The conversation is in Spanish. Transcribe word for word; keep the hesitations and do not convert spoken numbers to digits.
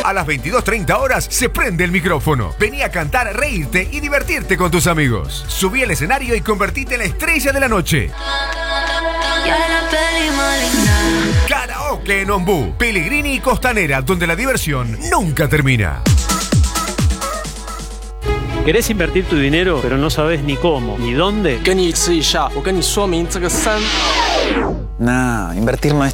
A las veintidós treinta horas se prende el micrófono. Vení a cantar, reírte y divertirte con tus amigos. Subí al escenario y convertite en la estrella de la noche. Karaoke en Ombú, Pellegrini y Costanera, donde la diversión nunca termina. ¿Querés invertir tu dinero, pero no sabes ni cómo, ni dónde? Nah, invertir no es